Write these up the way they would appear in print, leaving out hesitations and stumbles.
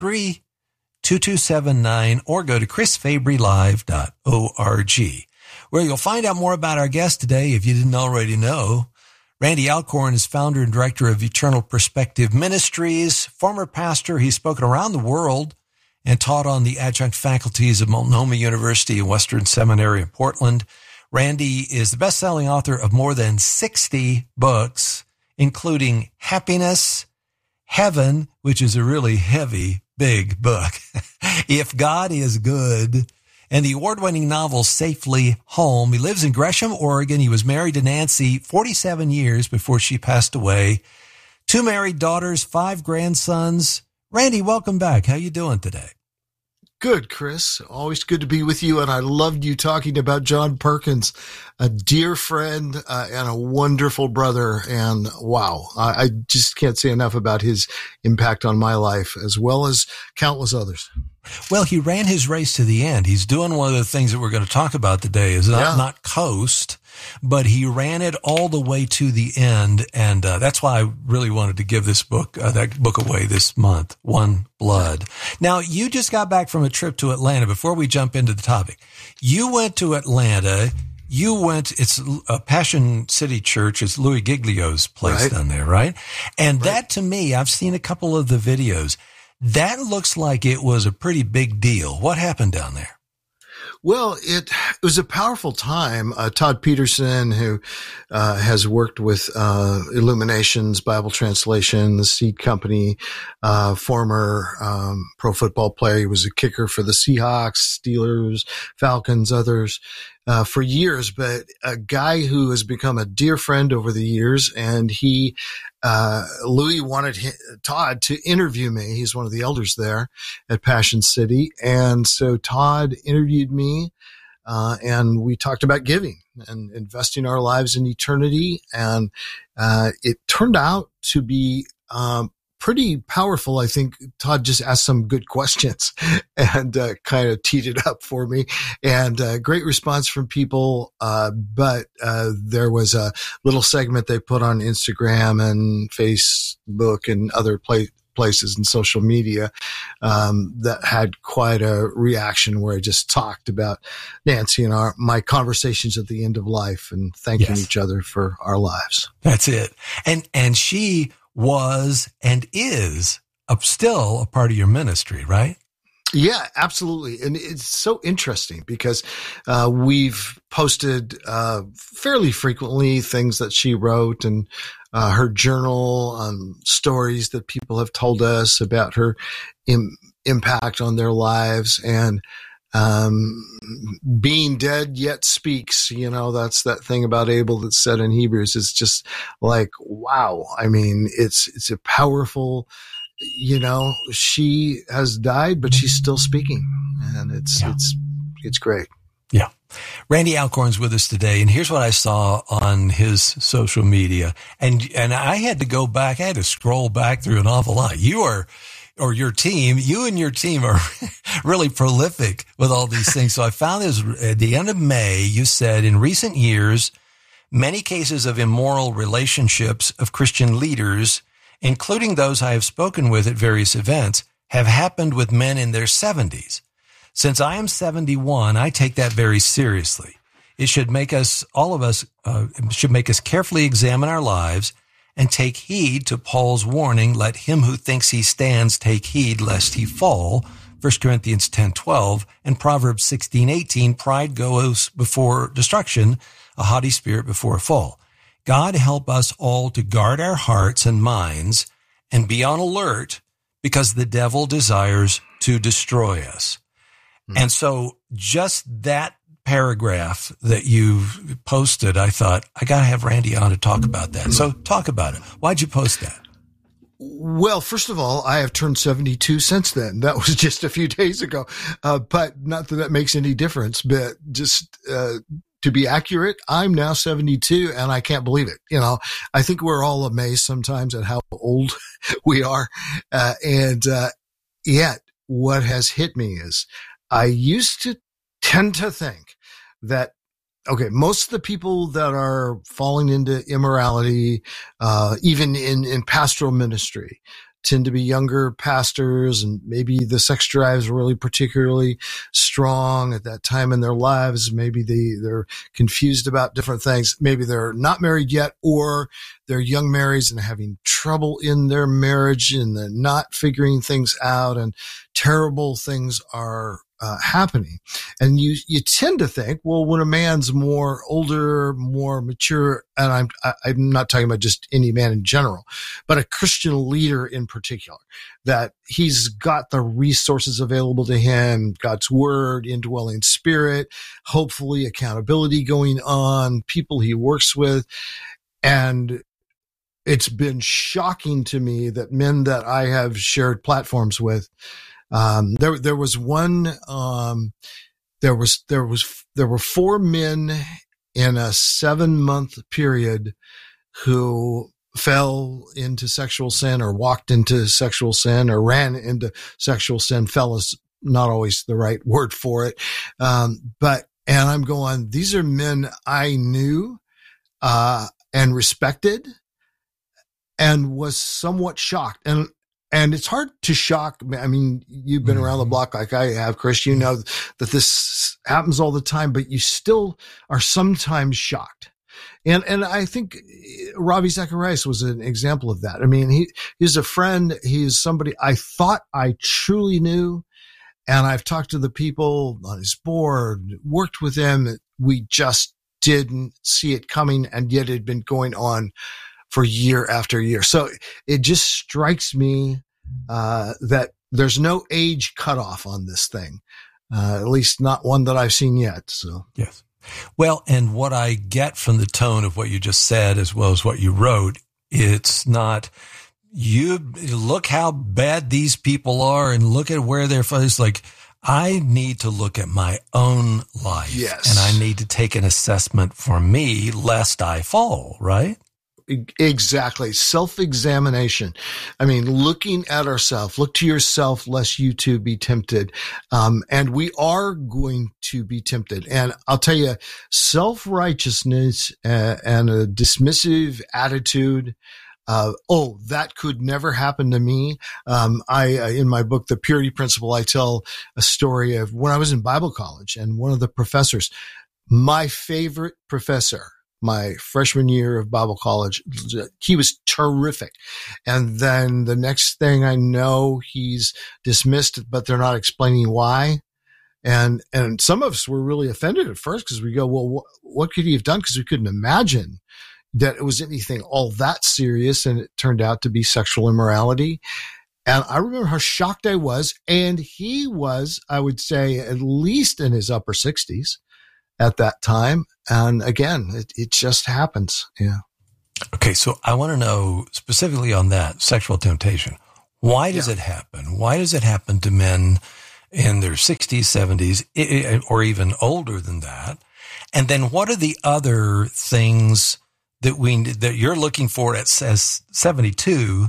833-2279 or go to chrisfabrylive.org, where you'll find out more about our guest today if you didn't already know. Randy Alcorn is founder and director of Eternal Perspective Ministries, former pastor. He's spoken around the world and taught on the adjunct faculties of Multnomah University and Western Seminary in Portland. Randy is the best-selling author of more than 60 books, including Happiness, Heaven, which is a really heavy, big book, If God is Good, and the award-winning novel Safely Home. He lives in Gresham, Oregon. He was married to Nancy 47 years before she passed away. 2 married daughters, 5 grandsons. Randy, welcome back. How you doing today? Good, Chris. Always good to be with you. And I loved you talking about John Perkins, a dear friend and a wonderful brother. And wow, I just can't say enough about his impact on my life as well as countless others. Well, he ran his race to the end. He's doing one of the things that we're going to talk about today is not coast, but he ran it all the way to the end. And that's why I really wanted to give this book, that book away this month, One Blood. Now, you just got back from a trip to Atlanta. Before we jump into the topic, you went to Atlanta. It's Passion City Church. It's Louis Giglio's place down there, right? And that to me, I've seen a couple of the videos. That looks like it was a pretty big deal. What happened down there? Well, it was a powerful time. Todd Peterson, who has worked with Illuminations, Bible Translation, the Seed Company, former pro football player. He was a kicker for the Seahawks, Steelers, Falcons, others for years, but a guy who has become a dear friend over the years. And Louis wanted Todd to interview me. He's one of the elders there at Passion City. And so Todd interviewed me, and we talked about giving and investing our lives in eternity. And it turned out to be pretty powerful. I think Todd just asked some good questions and kind of teed it up for me, and great response from people. But there was a little segment they put on Instagram and Facebook and other places and social media that had quite a reaction, where I just talked about Nancy and my conversations at the end of life and thanking each other for our lives. That's it. And she was and is still a part of your ministry, right? Yeah, absolutely. And it's so interesting because we've posted fairly frequently things that she wrote and her journal, stories that people have told us about her impact on their lives. And being dead yet speaks, that's that thing about Abel that's said in Hebrews. It's just like, wow. I mean, it's a powerful, she has died, but she's still speaking, and it's great. Yeah. Randy Alcorn's with us today, and here's what I saw on his social media. And I had to go back. I had to scroll back through an awful lot. You and your team are really prolific with all these things. So I found this at the end of May. You said, in recent years, many cases of immoral relationships of Christian leaders, including those I have spoken with at various events, have happened with men in their 70s. Since I am 71, I take that very seriously. It should make us carefully examine our lives and take heed to Paul's warning, let him who thinks he stands take heed lest he fall, 1 Corinthians 10:12, and Proverbs 16:18, pride goes before destruction, a haughty spirit before a fall. God help us all to guard our hearts and minds and be on alert, because the devil desires to destroy us. And so just that paragraph that you posted, I thought, I got to have Randy on to talk about that. So talk about it. Why'd you post that? Well, first of all, I have turned 72 since then. That was just a few days ago. But not that makes any difference, but just, to be accurate, I'm now 72 and I can't believe it. I think we're all amazed sometimes at how old we are. Yet what has hit me is I used to tend to think that, okay, most of the people that are falling into immorality, even in pastoral ministry, tend to be younger pastors, and maybe the sex drive is really particularly strong at that time in their lives. Maybe they're confused about different things. Maybe they're not married yet, or they're young marrieds and having trouble in their marriage, and they're not figuring things out, and terrible things are happening. And you tend to think, well, when a man's more older, more mature, and I'm not talking about just any man in general, but a Christian leader in particular, that he's got the resources available to him, God's word, indwelling spirit, hopefully accountability going on, people he works with. And it's been shocking to me that men that I have shared platforms with, there was one, there were 4 men in a 7-month period who fell into sexual sin, or walked into sexual sin, or ran into sexual sin. Fell is not always the right word for it. And I'm going, these are men I knew, and respected, and was somewhat shocked. And it's hard to shock. I mean, you've been around the block like I have, Chris. You know that this happens all the time, but you still are sometimes shocked. And I think Ravi Zacharias was an example of that. I mean, he's a friend. He's somebody I thought I truly knew. And I've talked to the people on his board, worked with them. We just didn't see it coming. And yet it had been going on for year after year. So it just strikes me that there's no age cutoff on this thing, at least not one that I've seen yet. So yes. Well, and what I get from the tone of what you just said, as well as what you wrote, it's not, you look how bad these people are and look at where they're from. It's like, I need to look at my own life. Yes. And I need to take an assessment for me, lest I fall, right? Exactly. Self-examination. I mean, looking at ourselves, look to yourself, lest you too be tempted. And we are going to be tempted. And I'll tell you, self-righteousness and a dismissive attitude, that could never happen to me. In my book, The Purity Principle, I tell a story of when I was in Bible college, and one of the professors, my favorite professor, my freshman year of Bible college, he was terrific. And then the next thing I know, he's dismissed, but they're not explaining why. And some of us were really offended at first, because we go, well, what could he have done? Because we couldn't imagine that it was anything all that serious. And it turned out to be sexual immorality. And I remember how shocked I was. And he was, I would say, at least in his upper 60s at that time. And again, it just happens. Yeah. Okay. So I want to know specifically on that sexual temptation. Why does it happen? Why does it happen to men in their 60s, 70s, or even older than that? And then what are the other things that you're looking for at 72?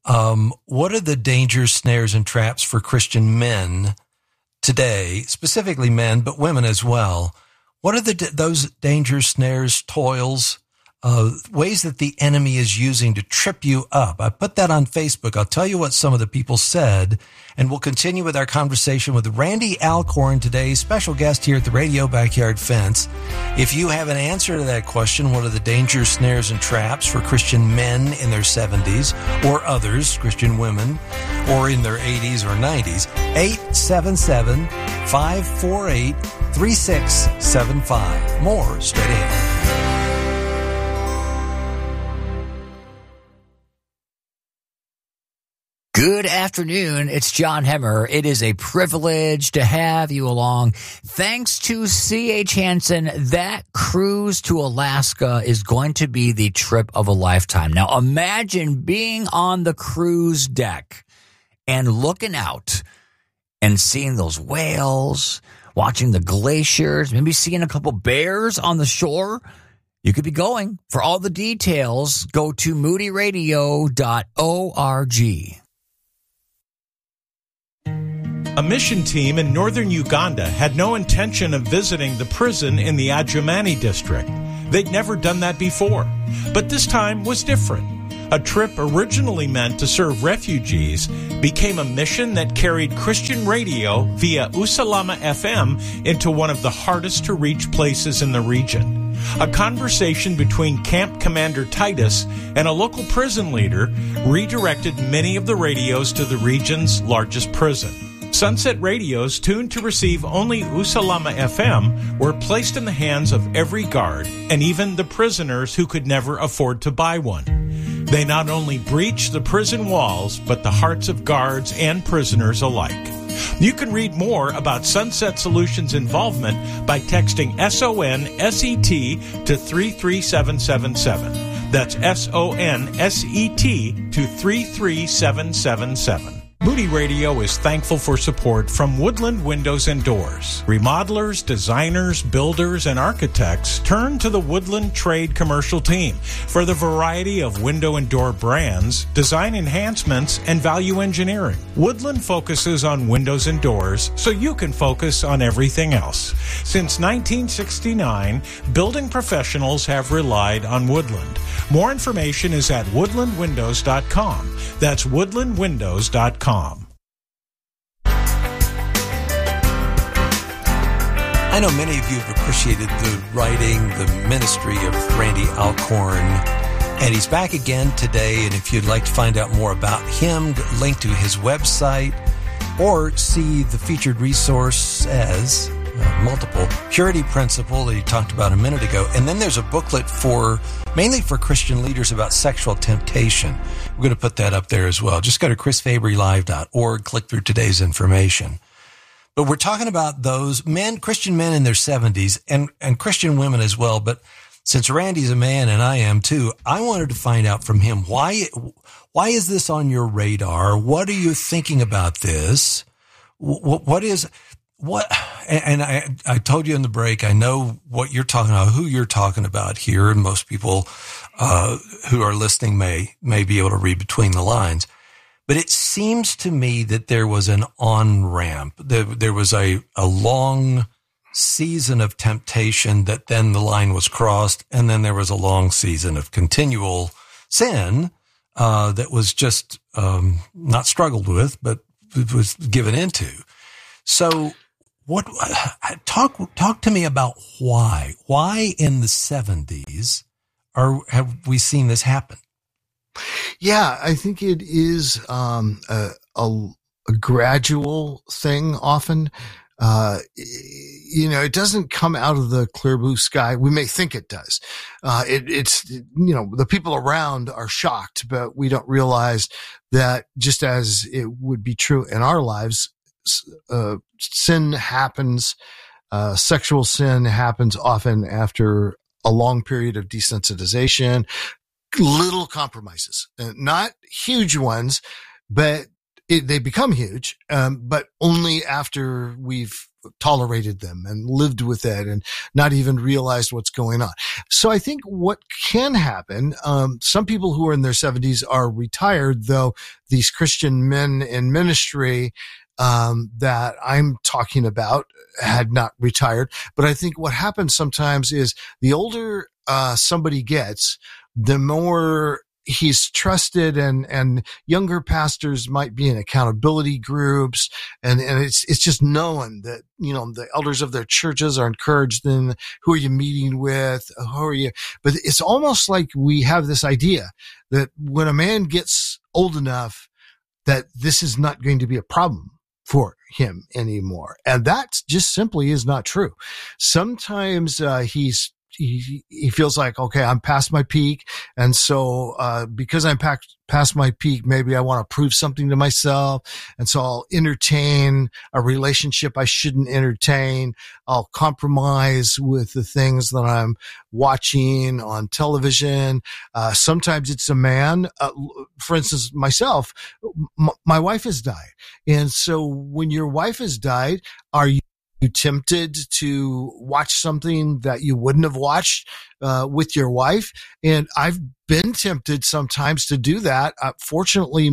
What are the dangers, snares, and traps for Christian men today, specifically men, but women as well? What are those dangers, snares, toils, ways that the enemy is using to trip you up? I put that on Facebook. I'll tell you what some of the people said, and we'll continue with our conversation with Randy Alcorn today, special guest here at the Radio Backyard Fence. If you have an answer to that question, what are the dangers, snares, and traps for Christian men in their 70s, or others, Christian women, or in their 80s or 90s? 877-548-3675. More straight ahead. Good afternoon. It's John Hemmer. It is a privilege to have you along. Thanks to C.H. Hansen, that cruise to Alaska is going to be the trip of a lifetime. Now, imagine being on the cruise deck and looking out and seeing those whales, watching the glaciers, maybe seeing a couple bears on the shore. You could be going. For all the details, go to moodyradio.org. A mission team in northern Uganda had no intention of visiting the prison in the Adjumani district. They'd never done that before. But this time was different. A trip originally meant to serve refugees became a mission that carried Christian radio via Usalama FM into one of the hardest to reach places in the region. A conversation between Camp Commander Titus and a local prison leader redirected many of the radios to the region's largest prison. Sunset radios tuned to receive only Usalama FM were placed in the hands of every guard and even the prisoners who could never afford to buy one. They not only breached the prison walls, but the hearts of guards and prisoners alike. You can read more about Sunset Solutions' involvement by texting SONSET to 33777. That's SONSET to 33777. Moody Radio is thankful for support from Woodland Windows and Doors. Remodelers, designers, builders, and architects turn to the Woodland Trade Commercial Team for the variety of window and door brands, design enhancements, and value engineering. Woodland focuses on windows and doors so you can focus on everything else. Since 1969, building professionals have relied on Woodland. More information is at woodlandwindows.com. That's woodlandwindows.com. I know many of you have appreciated the writing, the ministry of Randy Alcorn, and he's back again today. And if you'd like to find out more about him, link to his website, or see the featured resource as multiple purity principle that he talked about a minute ago. And then there's a booklet mainly for Christian leaders about sexual temptation. We're going to put that up there as well. Just go to chrisfabrylive.org, click through today's information. But we're talking about those men, Christian men in their 70s and Christian women as well. But since Randy's a man and I am too, I wanted to find out from him, why is this on your radar? What are you thinking about this? And I told you in the break, I know what you're talking about, who you're talking about here, and most people who are listening may be able to read between the lines. But it seems to me that there was an on-ramp. There was a long season of temptation that then the line was crossed, and then there was a long season of continual sin that was just not struggled with, but was given into. So talk to me about why in the 70s have we seen this happen? Yeah, I think it is a gradual thing often. It doesn't come out of the clear blue sky. We may think it does. It's the people around are shocked, but we don't realize that just as it would be true in our lives, sin happens, sexual sin happens often after a long period of desensitization, little compromises, not huge ones, but they become huge, but only after we've tolerated them and lived with it and not even realized what's going on. So I think what can happen, some people who are in their 70s are retired, though these Christian men in ministry that I'm talking about had not retired. But I think what happens sometimes is the older somebody gets, the more he's trusted, and younger pastors might be in accountability groups, and it's just known that, the elders of their churches are encouraged in who are you meeting with, who are you, but it's almost like we have this idea that when a man gets old enough that this is not going to be a problem for him anymore. And that just simply is not true. Sometimes he feels like, okay, I'm past my peak. And so, because I'm past my peak, maybe I want to prove something to myself. And so I'll entertain a relationship I shouldn't entertain. I'll compromise with the things that I'm watching on television. Sometimes it's a man. For instance, myself, my wife has died. And so when your wife has died, are you tempted to watch something that you wouldn't have watched with your wife? And I've been tempted sometimes to do that. Fortunately,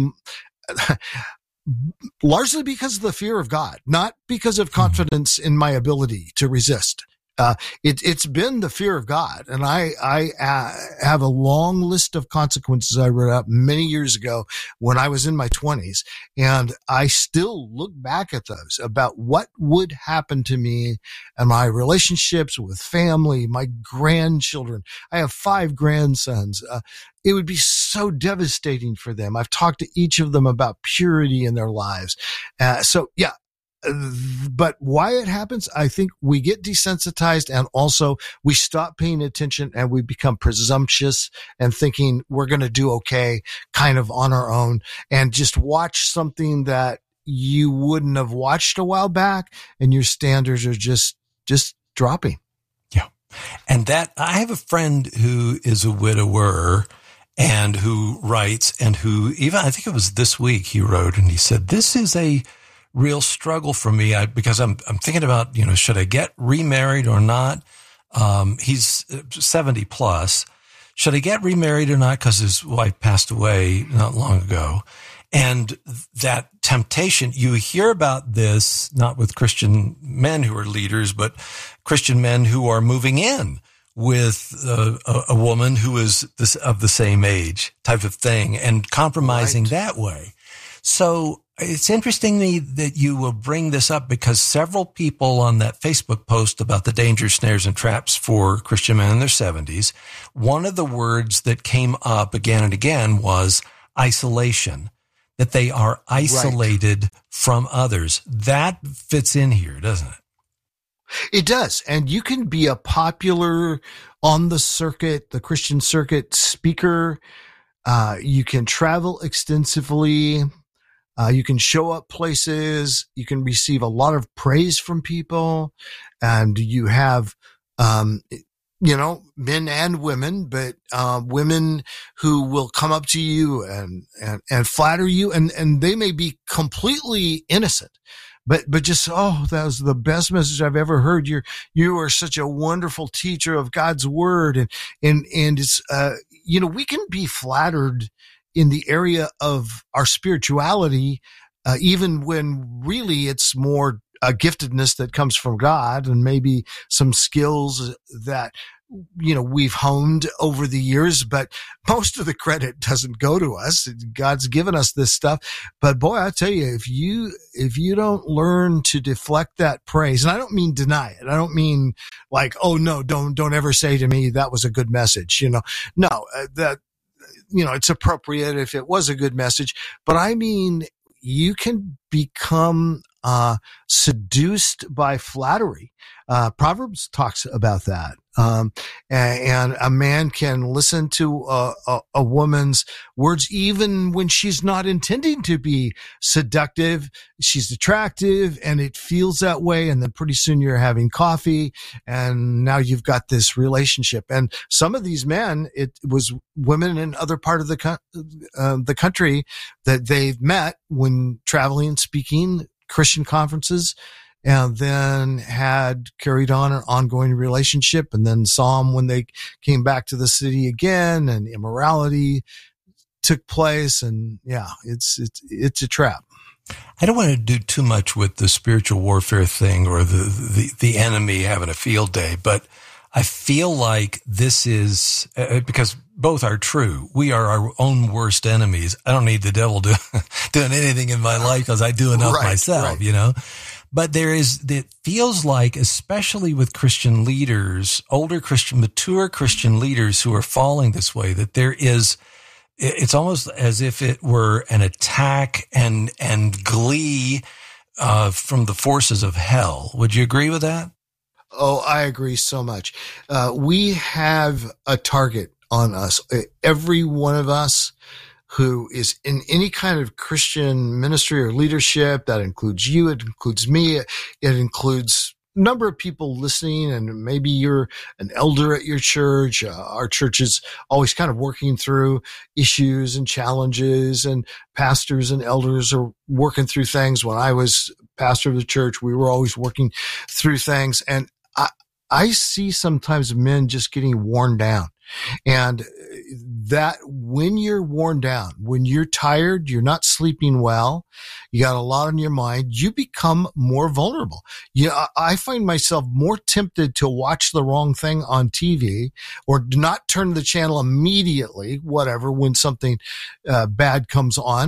largely because of the fear of God, not because of confidence in my ability to resist. It's been the fear of God. And I have a long list of consequences I wrote out many years ago when I was in my 20s. And I still look back at those about what would happen to me and my relationships with family, my grandchildren. I have 5 grandsons. It would be so devastating for them. I've talked to each of them about purity in their lives. But why it happens, I think we get desensitized, and also we stop paying attention and we become presumptuous and thinking we're going to do okay kind of on our own, and just watch something that you wouldn't have watched a while back, and your standards are just dropping. Yeah. And that I have a friend who is a widower and who writes, and who even, I think it was this week he wrote, and he said, this is a real struggle for me, because I'm thinking about, should I get remarried or not? He's 70 plus. Should I get remarried or not? Because his wife passed away not long ago. And that temptation, you hear about this, not with Christian men who are leaders, but Christian men who are moving in with a woman who is of the same age type of thing, and compromising that way. So it's interesting to me that you will bring this up, because several people on that Facebook post about the dangers, snares, and traps for Christian men in their 70s, one of the words that came up again and again was isolation, that they are isolated from others. That fits in here, doesn't it? It does. And you can be a popular on the circuit, the Christian circuit speaker. You can travel extensively. You can show up places. You can receive a lot of praise from people, and you have, men and women, but, women who will come up to you and flatter you, and they may be completely innocent, but just, that was the best message I've ever heard. You are such a wonderful teacher of God's word. And it's, we can be flattered in the area of our spirituality, even when really it's more a giftedness that comes from God, and maybe some skills that, we've honed over the years, but most of the credit doesn't go to us. God's given us this stuff. But boy, I tell you, if you don't learn to deflect that praise, and I don't mean deny it. I don't mean like, oh no, don't ever say to me that was a good message. No, that, it's appropriate if it was a good message, but I mean, you can become seduced by flattery. Proverbs talks about that. And a man can listen to a woman's words even when she's not intending to be seductive. She's attractive, and it feels that way. And then pretty soon you're having coffee, and now you've got this relationship. And some of these men, it was women in other part of the country that they've met when traveling and speaking Christian conferences, and then had carried on an ongoing relationship, and then saw them when they came back to the city again, and immorality took place. And it's a trap. I don't want to do too much with the spiritual warfare thing or the enemy having a field day, but I feel like this is, because both are true. We are our own worst enemies. I don't need the devil doing anything in my life, because I do enough myself, But it feels like, especially with Christian leaders, older Christian, mature Christian leaders who are falling this way, that it's almost as if it were an attack and glee, from the forces of hell. Would you agree with that? Oh, I agree so much. We have a target on us. Every one of us who is in any kind of Christian ministry or leadership, that includes you, it includes me, it includes a number of people listening, and maybe you're an elder at your church. Our church is always kind of working through issues and challenges, and pastors and elders are working through things. When I was pastor of the church, we were always working through things. And I see sometimes men just getting worn down, and that when you're worn down, when you're tired, you're not sleeping well, you got a lot on your mind, you become more vulnerable. I find myself more tempted to watch the wrong thing on TV or do not turn the channel immediately, whatever, when something bad comes on,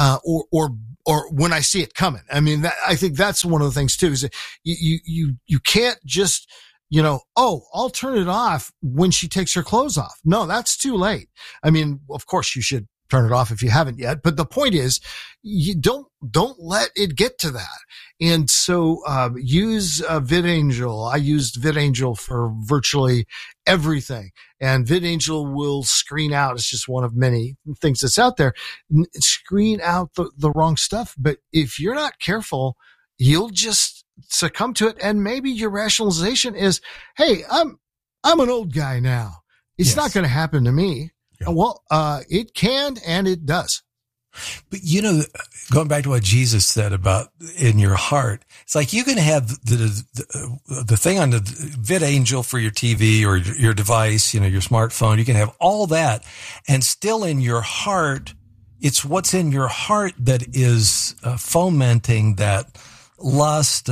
or when I see it coming. I mean, I think that's one of the things too, is that you can't just, I'll turn it off when she takes her clothes off. No, that's too late. I mean, of course you should turn it off if you haven't yet, but the point is you don't let it get to that. And so, use VidAngel. I used VidAngel for virtually everything, and VidAngel will screen out. It's just one of many things that's out there. Screen out the wrong stuff. But if you're not careful, you'll just succumb to it. And maybe your rationalization is, hey, I'm an old guy now. It's not going to happen to me. Yeah. Well, it can, and it does. But, going back to what Jesus said about in your heart, it's like you can have the thing on the VidAngel for your TV or your device, your smartphone. You can have all that, and still in your heart, it's what's in your heart that is fomenting that lust,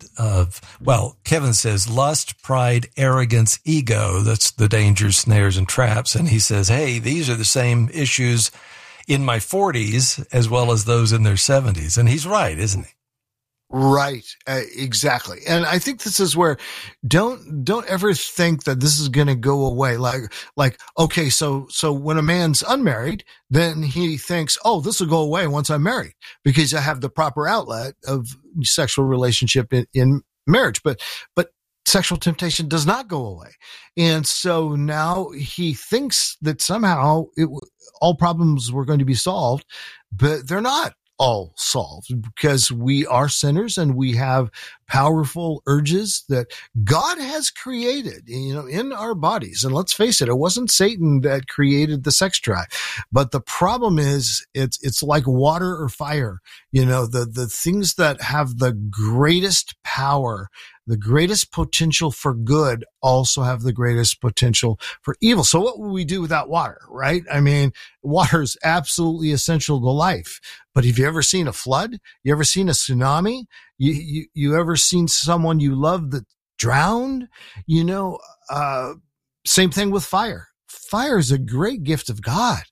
Kevin says lust, pride, arrogance, ego. That's the dangers, snares, and traps. And he says, hey, these are the same issues in my 40s as well as those in their 70s. And he's right, isn't he? Right. Exactly. And I think this is where don't ever think that this is going to go away. Like, okay, so when a man's unmarried, then he thinks, oh, this will go away once I'm married because I have the proper outlet of sexual relationship in marriage. But sexual temptation does not go away. And so now he thinks that somehow all problems were going to be solved, but they're not all solved because we are sinners and we have powerful urges that God has created, in our bodies. And let's face it, it wasn't Satan that created the sex drive. But the problem is it's like water or fire. The things that have the greatest power, the greatest potential for good also have the greatest potential for evil. So what would we do without water, right? I mean, water is absolutely essential to life. But have you ever seen a flood? You ever seen a tsunami? You ever seen someone you love that drowned? Same thing with fire. Fire is a great gift of God.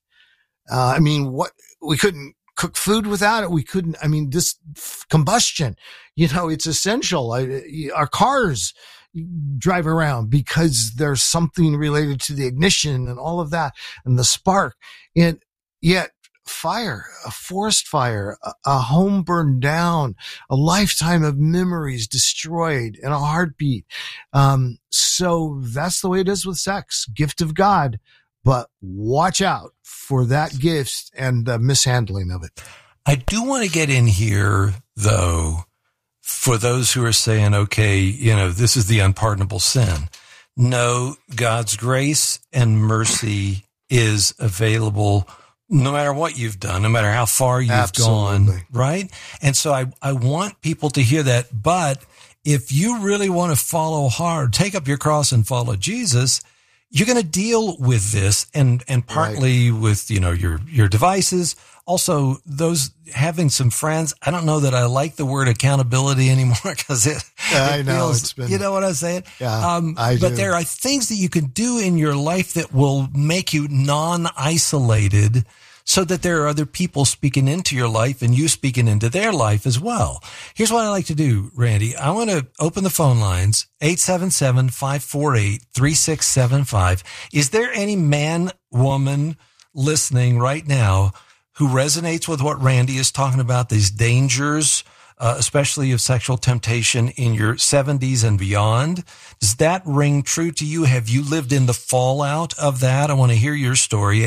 We couldn't cook food without it. We couldn't, this combustion, it's essential. Our cars drive around because there's something related to the ignition and all of that and the spark. And yet fire, a forest fire, a home burned down, a lifetime of memories destroyed in a heartbeat. So that's the way it is with sex, gift of God. But watch out for that gift and the mishandling of it. I do want to get in here, though, for those who are saying, okay, this is the unpardonable sin. No, God's grace and mercy is available no matter what you've done, no matter how far you've gone, right? And so I want people to hear that. But if you really want to follow hard, take up your cross and follow Jesus, you're going to deal with this and partly with, your devices. Also, those having some friends. I don't know that I like the word accountability anymore because I know feels, it's been, you know what I'm saying? Yeah, but there are things that you can do in your life that will make you non-isolated so that there are other people speaking into your life and you speaking into their life as well. Here's what I like to do, Randy. I want to open the phone lines, 877-548-3675. Is there any man, woman listening right now who resonates with what Randy is talking about, these dangers, especially of sexual temptation in your 70s and beyond? Does that ring true to you? Have you lived in the fallout of that? I want to hear your story,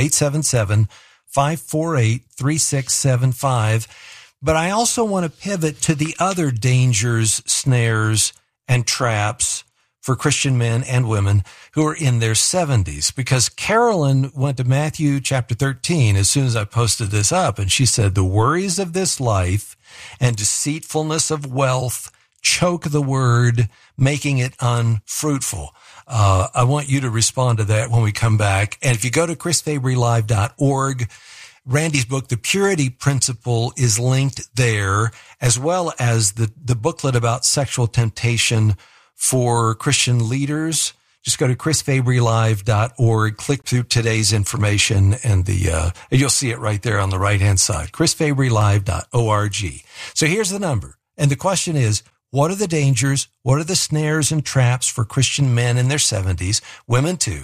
877-548-3675. But I also want to pivot to the other dangers, snares, and traps for Christian men and women who are in their 70s. Because Carolyn went to Matthew chapter 13 as soon as I posted this up, and she said, the worries of this life and deceitfulness of wealth choke the word, making it unfruitful. I want you to respond to that when we come back. And if you go to chrisfabrylive.org, Randy's book, The Purity Principle, is linked there, as well as the booklet about sexual temptation for Christian leaders. Just go to chrisfabrylive.org, click through today's information, and you'll see it right there on the right-hand side, chrisfabrylive.org. So here's the number. And the question is, what are the dangers? What are the snares and traps for Christian men in their 70s, women too?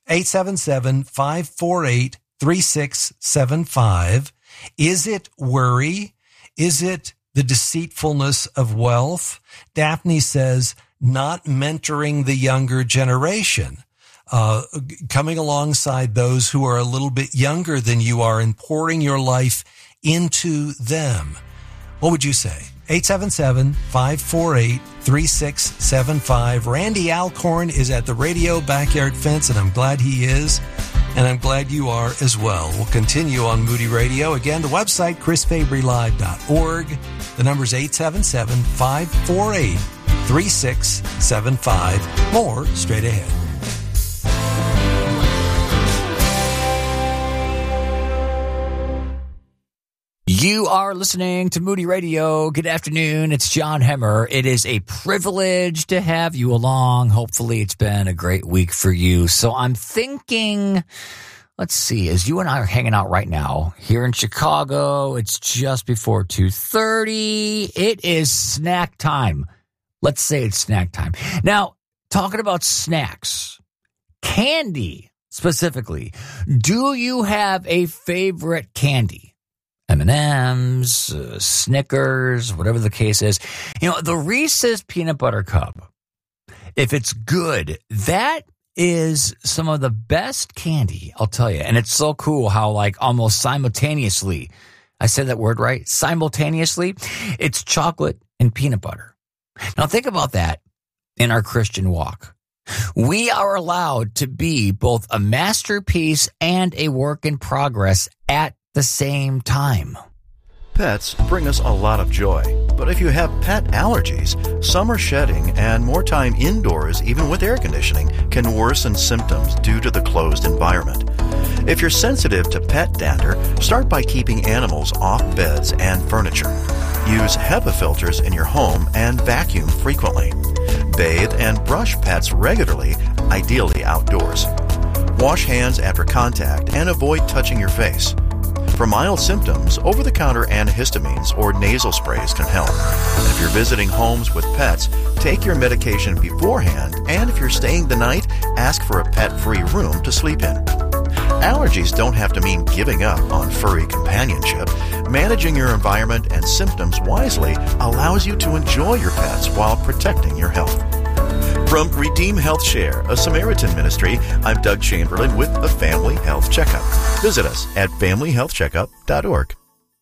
877-548-3675. Is it worry? Is it the deceitfulness of wealth? Daphne says, not mentoring the younger generation, coming alongside those who are a little bit younger than you are and pouring your life into them. What would you say? 877-548-3675. Randy Alcorn is at the Radio Backyard Fence, and I'm glad he is, and I'm glad you are as well. We'll continue on Moody Radio. Again, the website, chrisfabrylive.org. The number's 877-548-3675. More straight ahead. You are listening to Moody Radio. Good afternoon. It's John Hemmer. It is a privilege to have you along. Hopefully it's been a great week for you. So I'm thinking, let's see, as you and I are hanging out right now here in Chicago, it's just before 2:30. It is snack time. Let's say it's snack time. Now, talking about snacks, candy specifically, do you have a favorite candy? M&M's, Snickers, whatever the case is. You know, the Reese's Peanut Butter Cup, if it's good, that is some of the best candy, I'll tell you. And it's so cool how, like, almost simultaneously, I said that word right, simultaneously, it's chocolate and peanut butter. Now, think about that in our Christian walk. We are allowed to be both a masterpiece and a work in progress at the same time. Pets bring us a lot of joy, but if you have pet allergies, summer shedding and more time indoors, even with air conditioning, can worsen symptoms due to the closed environment. If you're sensitive to pet dander, start by keeping animals off beds and furniture. Use HEPA filters in your home and vacuum frequently. Bathe and brush pets regularly, ideally outdoors. Wash hands after contact and avoid touching your face. For mild symptoms, over-the-counter antihistamines or nasal sprays can help. If you're visiting homes with pets, take your medication beforehand, and if you're staying the night, ask for a pet-free room to sleep in. Allergies don't have to mean giving up on furry companionship. Managing your environment and symptoms wisely allows you to enjoy your pets while protecting your health. From Redeem Health Share, a Samaritan ministry, I'm Doug Chamberlain with a Family Health Checkup. Visit us at familyhealthcheckup.org.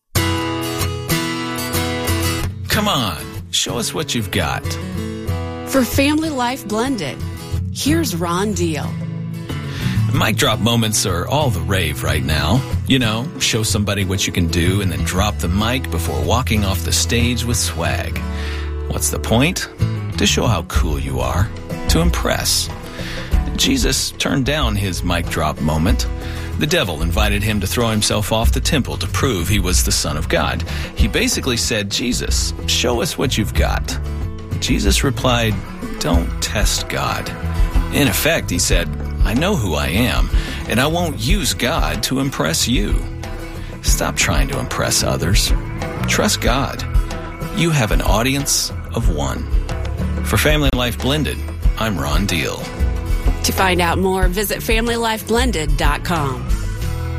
Come on, show us what you've got. For Family Life Blended, here's Ron Deal. Mic drop moments are all the rave right now. You know, show somebody what you can do and then drop the mic before walking off the stage with swag. What's the point? To show how cool you are, to impress. Jesus turned down his mic drop moment. The devil invited him to throw himself off the temple to prove he was the Son of God. He basically said, Jesus, show us what you've got. Jesus replied, don't test God. In effect, he said, I know who I am, and I won't use God to impress you. Stop trying to impress others. Trust God. You have an audience of one. For Family Life Blended, I'm Ron Deal. To find out more, visit FamilyLifeBlended.com.